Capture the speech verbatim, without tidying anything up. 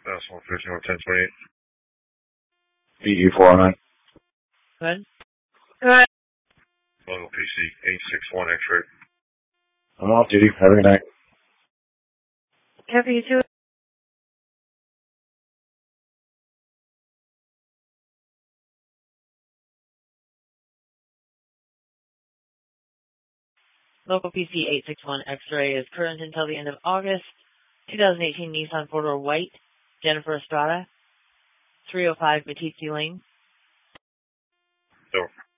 Decimal fifty-one, ten twenty-eight. B E four oh nine. Good. Good. Local P C eight six one X-ray. I'm off duty. Have a good night. Copy you too. Local P C eight six one X-ray is current until the end of August. twenty eighteen Nissan four-door white. Jennifer Estrada. three oh five Batiste Lane. Door.